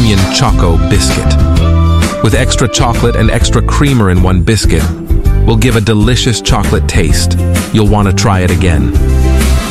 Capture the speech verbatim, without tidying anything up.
onion choco biscuit. With extra chocolate and extra creamer in one biscuit, will give a delicious chocolate taste. You'll want to try it again.